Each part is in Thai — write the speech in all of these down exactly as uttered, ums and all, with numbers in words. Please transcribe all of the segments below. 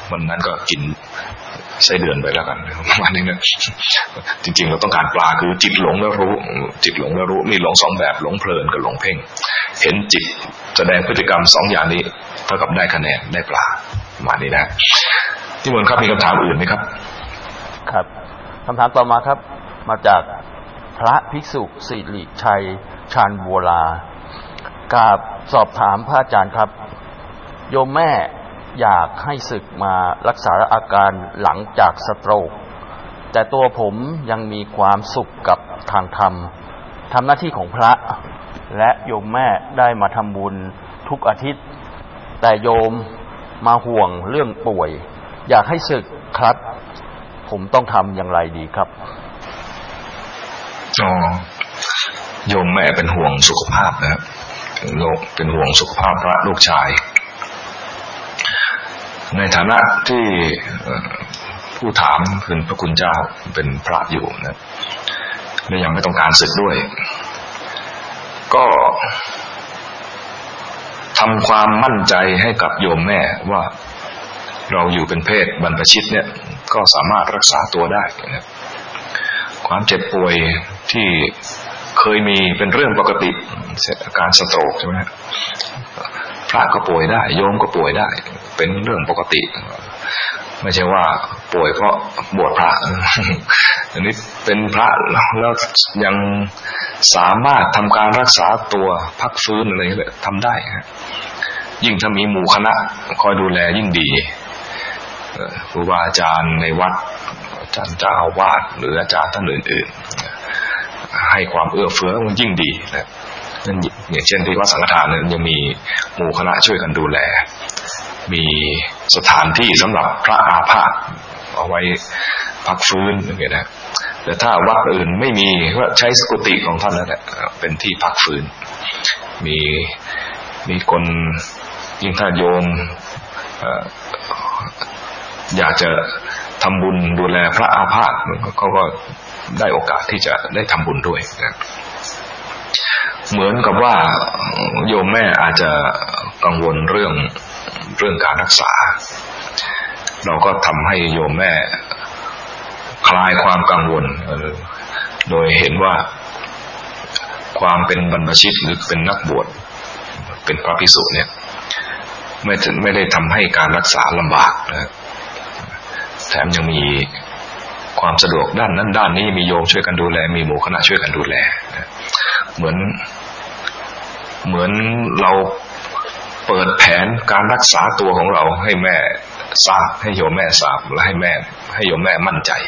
วันนั้นก็กินไส้เดือนไปแล้วกันประมาณนี้นะจริงๆเราต้องการปลาคือจิตหลงแล้วรู้จิตหลงแล้วรู้มีหลงสองแบบหลงเพลินกับหลงเพ่งเห็นจิตแสดงพฤติกรรมสองอย่างนี้เท่ากับได้คะแนนได้ปลาประมาณนี้นะที่มนครับมีคำถามอื่นไหมครับครับคำถามต่อมาครับมาจากพระภิกษุสิริชัยชาญบัวลากราบสอบถามพระอาจารย์ครับโยมแม่อยากให้ศึกมารักษาอาการหลังจากสโตรกแต่ตัวผมยังมีความสุขกับทางธรรมทำหน้าที่ของพระและโยมแม่ได้มาทำบุญทุกอาทิตย์แต่โยมมาห่วงเรื่องป่วยอยากให้ศึกครับผมต้องทำอย่างไรดีครับอ๋อโยมแม่เป็นห่วงสุขภาพนะครับเป็นห่วงสุขภาพพระลูกชายในฐานะที่ผู้ถามคือพระคุณเจ้าเป็นพระอยู่นะและยังไม่ต้องการศึกด้วยก็ทำความมั่นใจให้กับโยมแม่ว่าเราอยู่เป็นเพศบรรพชิตเนี่ยก็สามารถรักษาตัวได้นะความเจ็บป่วยที่เคยมีเป็นเรื่องปกติอาการสโตรกใช่ไหมพระก็ป่วยได้โยมก็ป่วยได้เป็นเรื่องปกติไม่ใช่ว่าป่วยเพราะบวชพระอันนี้เป็นพระแล้วยังสามารถทำการรักษาตัวพักฟื้นอะไรเลยทำได้ยิ่งถ้ามีหมู่คณะคอยดูแลยิ่งดีครูบาอาจารย์ในวัดอาจารย์เจ้าอาวาสหรืออาจารย์ท่านอื่นๆให้ความเอื้อเฟื้อมันยิ่งดีนะนั่นอย่างเช่นที่วัดสังฆทานเนี่ยยังมีหมู่คณะช่วยกันดูแลมีสถานที่สำหรับพระอาพาธเอาไว้พักฟื้นอย่างเงี้ยนะแต่ถ้าวัดอื่นไม่มีก็ใช้สกุฏิของท่านนั่นแหละเป็นที่พักฟื้นมีมีคนยิ่งถ้าโยมอยากจะทำบุญดูแลพระอาพาธเขาก็ได้โอกาสที่จะได้ทำบุญด้วยนะเหมือนกับว่าโยมแม่อาจจะกังวลเรื่องเรื่องการรักษาเราก็ทำให้โยมแม่คลายความกังวลโดยเห็นว่าความเป็นบรรพชิตหรือเป็นนักบวชเป็นพระภิกษุเนี่ยไม่ไม่ได้ทำให้การรักษาลำบากนะแถมยังมีความสะดวกด้านนั้นด้านนี้มีโยมช่วยกันดูแลมีหมู่คณะช่วยกันดูแลนะเหมือนเหมือนเราเปิดแผนการรักษาตัวของเราให้แม่ทราบให้โยมแม่ทราบและให้แม่ให้โยมแม่มั่นใจ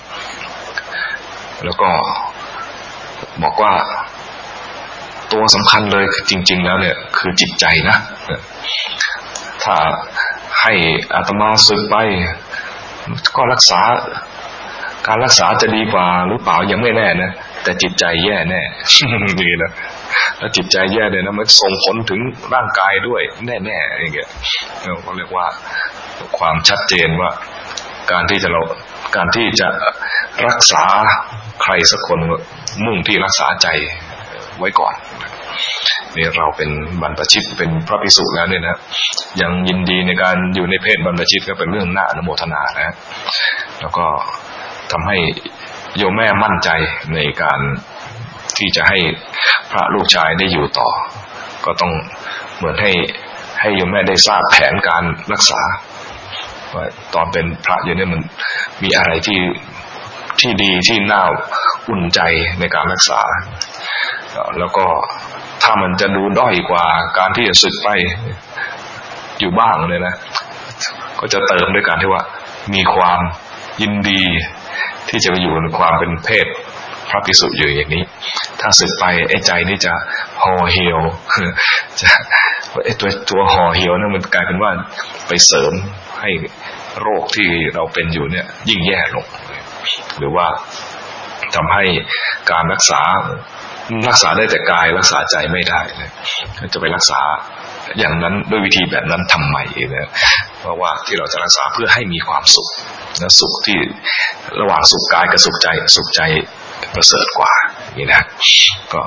แล้วก็บอกว่าตัวสำคัญเลยคือจริงๆแล้วเนี่ยคือจิตใจนะถ้าให้อาตมาสึกไปก็รักษาการรักษาจะดีกว่าหรือเปล่ายังไม่แน่นะแต่จิตใจแย่แน่นี่นะแล้วจิตใจแย่เนี่ยนะมันส่งผลถึงร่างกายด้วยแน่ๆอย่างเงี้ยเราเรียกว่าความชัดเจนว่าการที่จะเราการที่จะรักษาใครสักคนมุ่งที่รักษาใจไว้ก่อนนี่เราเป็นบรรพชิตเป็นพระภิกษุแล้วเนี่ยนะยังยินดีในการอยู่ในเพศบรรพชิตก็เป็นเรื่องน่าอนุโมทนานะแล้วก็ทำให้โยมแม่มั่นใจในการที่จะให้พระลูกชายได้อยู่ต่อก็ต้องเหมือนให้ให้โยมแม่ได้ทราบแผนการรักษาว่าตอนเป็นพระอยู่เนี่ยมันมีอะไรที่ที่ดีที่น่าอุ่นใจในการรักษาแล้วก็ถ้ามันจะดูด้อยกว่าการที่จะสึกไปอยู่บ้างเลยนะก็จะเติมด้วยการที่ว่ามีความยินดีที่จะไปอยู่ในความเป็นเพศพระภิกษุอยู่อย่างนี้ถ้าสึกไปไอ้ใจนี่จะห่อเหี่ยวจะไอ้ตัวตัวห่อเหี่ยวนั่นมันกลายเป็นว่าไปเสริมให้โรคที่เราเป็นอยู่เนี่ยยิ่งแย่ลงหรือว่าทำให้การรักษารักษาได้แต่กายรักษาใจไม่ได้เลยจะไปรักษาอย่างนั้นด้วยวิธีแบบนั้นทำไมเนี่ยเพราะว่าที่เราจะรักษาเพื่อให้มีความสุขและสุขที่ระหว่างสุขกายกับสุขใจสุขใจประเสริฐกว่านี่นะก็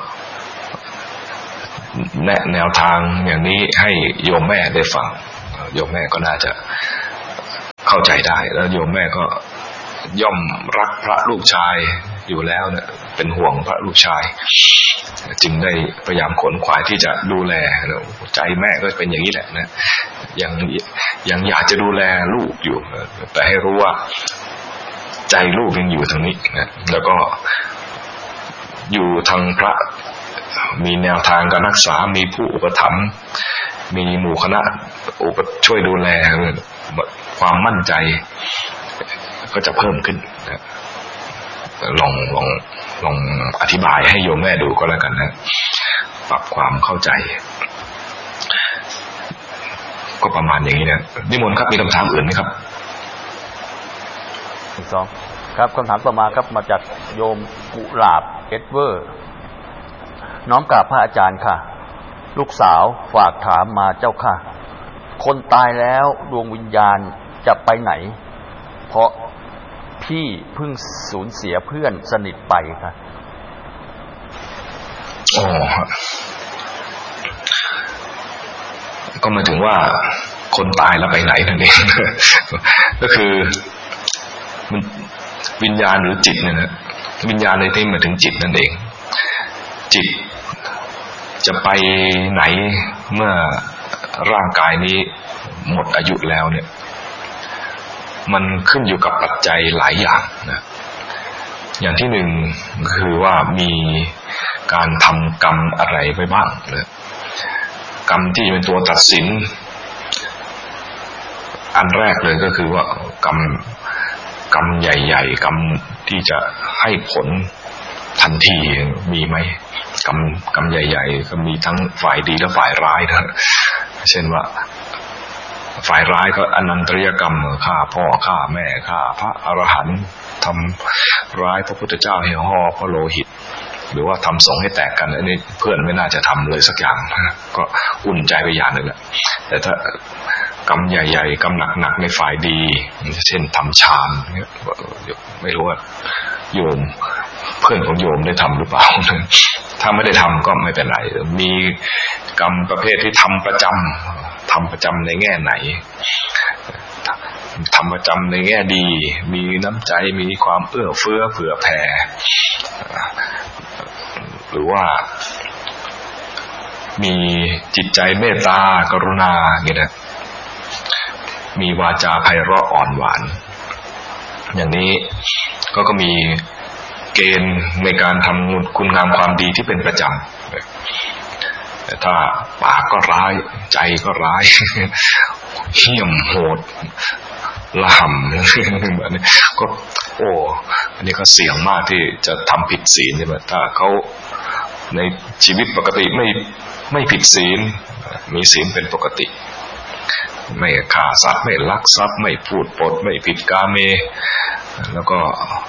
แนะแนวทางอย่างนี้ให้โยมแม่ได้ฟังโยมแม่ก็น่าจะเข้าใจได้แล้วโยมแม่ก็ย่อมรักพระลูกชายอยู่แล้วเนี่ยเป็นห่วงพระลูกชายจึงได้พยายามขนขวายที่จะดูแลใจแม่ก็เป็นอย่างนี้แหละนะยังยังอยากจะดูแลลูกอยู่แต่ให้รู้ว่าใจลูกยังอยู่ทางนี้นะแล้วก็อยู่ทางพระมีแนวทางการรักษามีผู้อุปถัมภ์มีหมู่คณะอุปช่วยดูแลความมั่นใจก็จะเพิ่มขึ้นนะลองลองลองอธิบายให้โยมแม่ดูก็แล้วกันนะปรับความเข้าใจก็ประมาณอย่างนี้นะนิมนต์ครับมีคำถามอื่นไหมครับอีกสองครับคำถามต่อมาครับมาจากโยมกุหลาบเอ็ดเวอร์น้อมกราบพระอาจารย์ค่ะลูกสาวฝากถามมาเจ้าค่ะคนตายแล้วดวงวิญญาณจะไปไหนเพราะพี่เพิ่งสูญเสียเพื่อนสนิทไปค่ะอ๋อก็หมายถึงว่าคนตายแล้วไปไหนนั่นเองก็คือมันวิญญาณหรือจิตเนี่ยนะวิญญาณในที่หมายถึงจิตนั่นเองจิตจะไปไหนเมื่อร่างกายนี้หมดอายุแล้วเนี่ยมันขึ้นอยู่กับปัจจัยหลายอย่างนะอย่างที่หนึ่งคือว่ามีการทำกรรมอะไรไปบ้างนะกรรมที่เป็นตัวตัดสินอันแรกเลยก็คือว่ากรรมกรรมใหญ่ๆกรรมที่จะให้ผลทันทีมีไหมกรรมกรรมใหญ่ๆก็มีทั้งฝ่ายดีและฝ่ายร้ายนะเช่นว่าฝ่ายร้ายก็อนันตริยกรรมฆ่าพ่อฆ่าแม่ฆ่าพระอรหันต์ทำร้ายพระพุทธเจ้าให้ห่อพระโลหิตหรือว่าทำสงฆ์ให้แตกกันอันนี้เพื่อนไม่น่าจะทำเลยสักอย่างนะก็อุ่นใจไปอย่างหนึ่งแหละแต่ถ้ากรรมใหญ่ๆกรรมหนักๆในฝ่ายดีเช่นทำฌานเนี่ยไม่รู้ว่าโยมเพื่อนของโยมได้ทำหรือเปล่าถ้าไม่ได้ทำก็ไม่เป็นไรมีกรรมประเภทที่ทำประจำทำประจำในแง่ไหนทำประจำในแง่ดีมีน้ำใจมีความเอื้อเฟื้อเผื่อแผ่หรือว่ามีจิตใจเมตตากรุณาอย่างนี้นะมีวาจาไพเราะอ่อนหวานอย่างนี้ก็ก็มีเกณฑ์ในการทำคุณงามความดีที่เป็นประจำแต่ถ้าปากก็ร้ายใจก็ร้ายเหี้ยมโหดละห่ำแบบนี้ก็โอ้อันนี้ก็เสี่ยงมากที่จะทำผิดศีลใช่ไหมถ้าเขาในชีวิตปกติไม่ไม่ผิดศีลมีศีลเป็นปกติไม่ฆ่าสัตว์ไม่ลักทรัพย์ไม่พูดปดไม่ผิดกาเมแล้วก็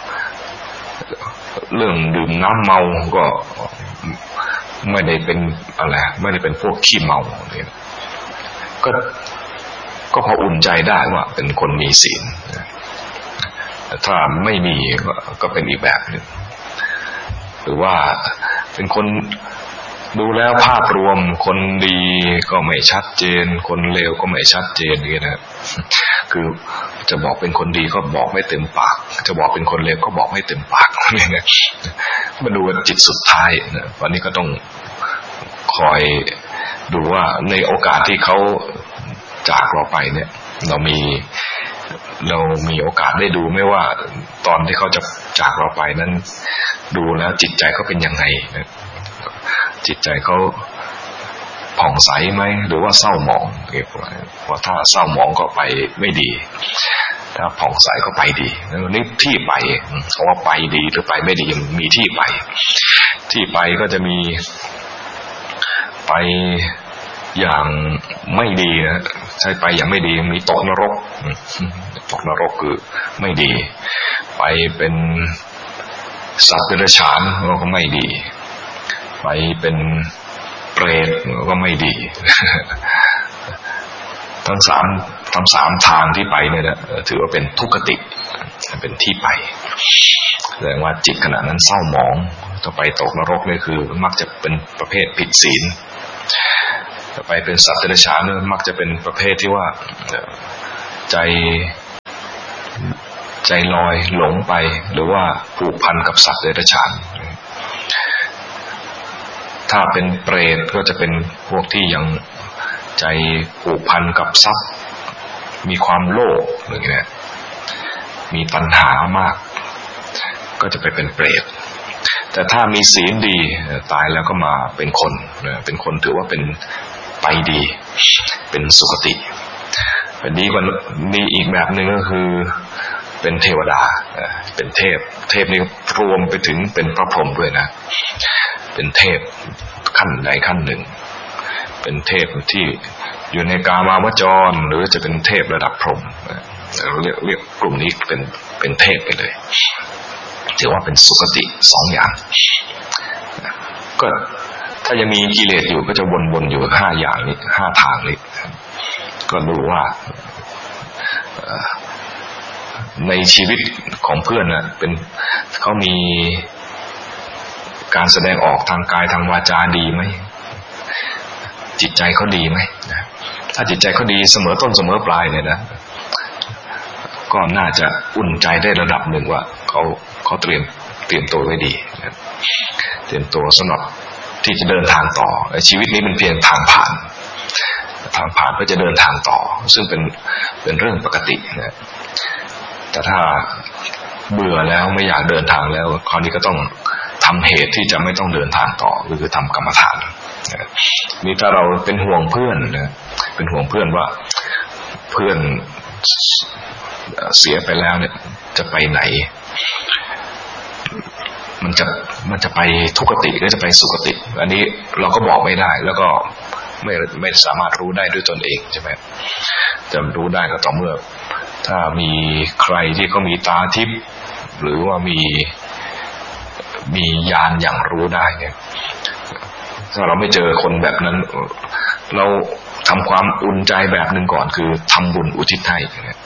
เรื่องดื่มน้ำเมาก็ไม่ได้เป็นอะไรไม่ได้เป็นพวกขี้เมาเนี่ยก็ก็พออุ่นใจได้ว่าเป็นคนมีศีลแต่ถ้าไม่มีก็เป็นอีกแบบนึงหรือว่าเป็นคนดูแล้วภาพรวมคนดีก็ไม่ชัดเจนคนเลวก็ไม่ชัดเจนอย่างนี้นะคือจะบอกเป็นคนดีก็บอกไม่เต็มปากจะบอกเป็นคนเลวก็บอกไม่เต็มปากนี่นะมาดูจิตสุดท้ายนะวันนี้ก็ต้องคอยดูว่าในโอกาสที่เขาจากเราไปเนี่ยเรามีเรามีโอกาสได้ดูไหมว่าตอนที่เขาจะจากเราไปนั้นดูแล้วจิตใจเขาเป็นยังไงนะจิตใจเขาผ่องใสไหมหรือว่าเศร้าหมองเพราะถ้าเศร้าหมองก็ไปไม่ดีถ้าผ่องใสก็ไปดีแล้วนี่ที่ไปเพราะว่าไปดีหรือไปไม่ดียังมีที่ไปที่ไปก็จะมีไปอย่างไม่ดีนะใช่ไปอย่างไม่ดีมีตกนรกตกนรกคือไม่ดีไปเป็นสัตว์เดรัจฉานก็ไม่ดีไปเป็นเปรตก็ไม่ดีทั้งสามทั้งสามทางที่ไปเนี่ยนะถือว่าเป็นทุกขติเป็นที่ไปแสดงว่าจิตขณะนั้นเศร้าหมองต่อไปตกนรกนี่คือมักจะเป็นประเภทผิดศีลต่อไปเป็นสัตว์เดรัจฉานเนี่ยมักจะเป็นประเภทที่ว่าใจใจลอยหลงไปหรือว่าผูกพันกับสัตว์เดรัจฉานถ้าเป็นเปรตก็จะเป็นพวกที่ยังใจผูกพันกับทรัพย์มีความโลภอย่างเงี้ยมีตัณหามากก็จะไปเป็นเปรตแต่ถ้ามีศีลดีตายแล้วก็มาเป็นคนเป็นคนถือว่าเป็นไปดีเป็นสุคติเป็นดีกว่านี้อีกแบบหนึ่งก็คือเป็นเทวดาเป็นเทพเทพนี้รวมไปถึงเป็นพระพรหมด้วยนะเป็นเทพขั้นใดขั้นหนึ่งเป็นเทพที่อยู่ในกามาวจรหรือจะเป็นเทพระดับพรหมเราเรียกเรียกกลุ่มนี้เป็นเป็นเทพไปเลยถือว่าเป็นสุคติสองอย่างก็ถ้ายังมีกิเลสอยู่ก็จะวนๆอยู่ห้าอย่างนี้ห้าทางนี้ก็ดูว่าในชีวิตของเพื่อนนะเป็นเขามีการแสดงออกทางกายทางวาจาดีไหมจิตใจเขาดีไหมถ้าจิตใจเขาดีเสมอต้นเสมอปลายเนี่ยนะก็น่าจะอุ่นใจได้ระดับหนึ่งว่าเขาเขาเตรียมเตรียมตัวไว้ดีเตรียมตัวสำหรับที่จะเดินทางต่อชีวิตนี้เป็นเพียงทางผ่านทางผ่านเพื่อจะเดินทางต่อซึ่งเป็นเป็นเรื่องปกตินะแต่ถ้าเบื่อแล้วไม่อยากเดินทางแล้วคราวนี้ก็ต้องทำเหตุที่จะไม่ต้องเดินทางต่อคือทำกรรมฐานนี่ถ้าเราเป็นห่วงเพื่อนนะเป็นห่วงเพื่อนว่าเพื่อนเสียไปแล้วเนี่ยจะไปไหนมันจะมันจะไปทุกขติหรือจะไปสุขติอันนี้เราก็บอกไม่ได้แล้วก็ไม่ไม่สามารถรู้ได้ด้วยตนเองใช่ไหมจะรู้ได้ก็ต่อเมื่อถ้ามีใครที่เขามีตาทิพย์หรือว่ามีมีญาณอย่างรู้ได้เนี่ยถ้าเราไม่เจอคนแบบนั้นเราทำความอุ่นใจแบบหนึ่งก่อนคือทำบุญอุทิศให้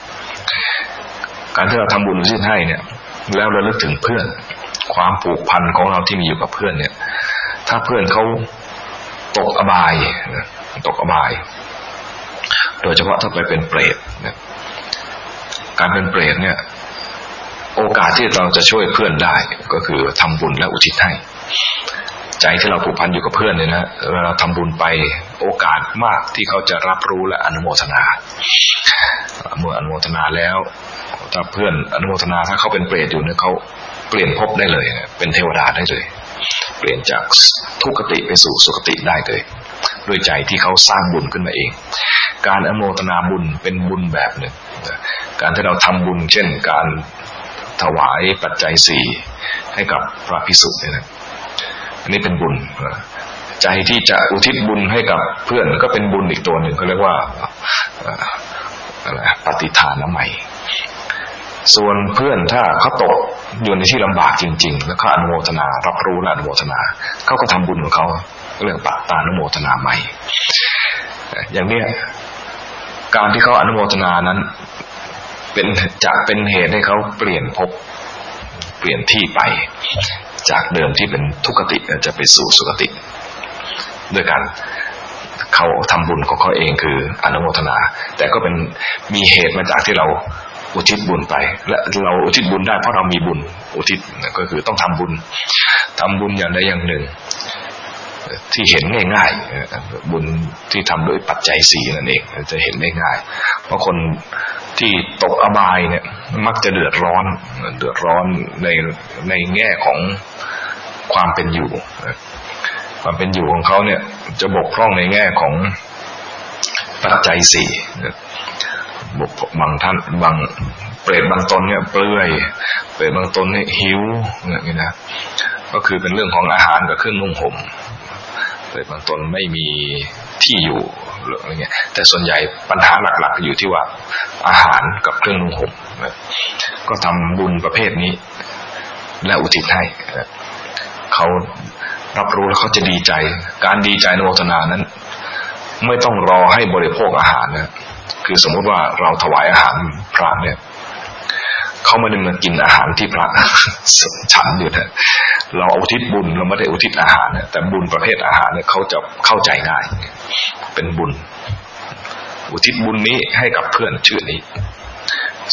การที่เราทำบุญอุทิศให้เนี่ยแล้วเราลึกถึงเพื่อนความผูกพันของเราที่มีอยู่กับเพื่อนเนี่ยถ้าเพื่อนเขาตกอบายตกอบายโดยเฉพาะถ้าไปเป็นเปรตเนี่ยการเป็นเปรตเนี่ยโอกาสที่เราจะช่วยเพื่อนได้ก็คือทำบุญและอุทิศให้ใจที่เราผูกพันอยู่กับเพื่อนเนี่ยนะเวลาทำบุญไปโอกาสมากที่เขาจะรับรู้และอนุโมทนาเมื่ออนุโมทนาแล้วถ้าเพื่อนอนุโมทนาถ้าเขาเป็นเปรตอยู่เนี่ยเขาเปลี่ยนภพได้เลยเป็นเทวดาได้เลยเปลี่ยนจากทุกขติไปสู่สุคติได้เลยด้วยใจที่เขาสร้างบุญขึ้นมาเองการอนุโมทนาบุญเป็นบุญแบบหนึ่งการที่เราทำบุญเช่นการถวายปัจจัยสี่ให้กับพระภิกษุเนี่ยนะอันนี้เป็นบุญใจที่จะอุทิศบุญให้กับเพื่อนก็เป็นบุญอีกตัวหนึ่งเขาเรียกว่าอะไรปฏิทานใหม่ส่วนเพื่อนถ้าเขาตกอยู่ในที่ลำบากจริงๆแล้วเขาอนุโมทนารับรู้และอนุโมทนาเขาก็ทำบุญของเขาเรื่องปัตตานุโมทนาใหม่อย่างเนี้ยการที่เขาอนุโมทนานั้นเป็นจะเป็นเหตุให้เขาเปลี่ยนภพเปลี่ยนที่ไปจากเดิมที่เป็นทุกขติจะไปสู่สุคติด้วยกันเขาทำบุญของเขาเองคืออนุโมทนาแต่ก็เป็นมีเหตุมาจากที่เราอุทิศบุญไปและเราอุทิศบุญได้เพราะเรามีบุญอุทิศก็คือต้องทำบุญทำบุญอย่างใดอย่างหนึ่งที่เห็นง่ายๆบุญที่ทำโดยปัจจัยสี่นั่นเองจะเห็นได้ง่ายเพราะคนที่ตกอบายเนี่ยมักจะเดือดร้อนเดือดร้อนในในแง่ของความเป็นอยู่ความเป็นอยู่ของเขาเนี่ยจะบกพร่องในแง่ของปัจจัยสี่บกบางท่านบางเปรตบางตนเนี่ยเปลือยเปรตบางตนเนี่ยหิวอย่างนี้นะก็คือเป็นเรื่องของอาหารกับเครื่องนุ่งห่มเปรตบางตนไม่มีที่อยู่อะไรเงี้ยแต่ส่วนใหญ่ปัญหาหลักๆอยู่ที่ว่าอาหารกับเครื่องนุ่งห่มก็ทำบุญประเภทนี้และอุทิศให้เขารับรู้แล้วเขาจะดีใจการดีใจอนุโมทนานั้นไม่ต้องรอให้บริโภคอาหารนะคือสมมติว่าเราถวายอาหารพระเนี่ยเขาไม่ได้มากินอาหารที่พระฉันอยู่นะเราอุทิศบุญเราไม่ได้อุทิศอาหารนะแต่บุญประเภทอาหารเนี่ยเขาจะเข้าใจง่ายเป็นบุญอุทิศบุญนี้ให้กับเพื่อนชื่อนี้